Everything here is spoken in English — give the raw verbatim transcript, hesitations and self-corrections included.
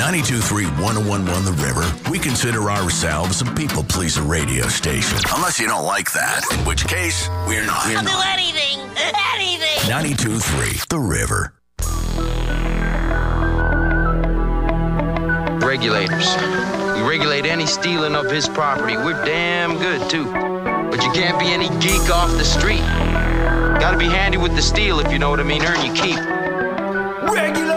ninety-two point three, one oh one point one The River, we consider ourselves a people-pleaser radio station. Unless you don't like that, in which case, we're not. I'll do anything, anything. ninety-two point three The River. Regulators. We regulate any stealing of his property. We're damn good, too. But you can't be any geek off the street. Gotta be handy with the steel, if you know what I mean. Earn your keep. Regulators!